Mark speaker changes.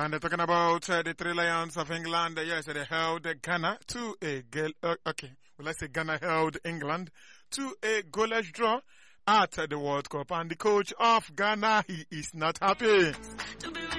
Speaker 1: And talking about the Three Lions of England, yes, they held Ghana to a okay. Well, let's say Ghana held England to a goalless draw at the World Cup. And the coach of Ghana, he is not happy.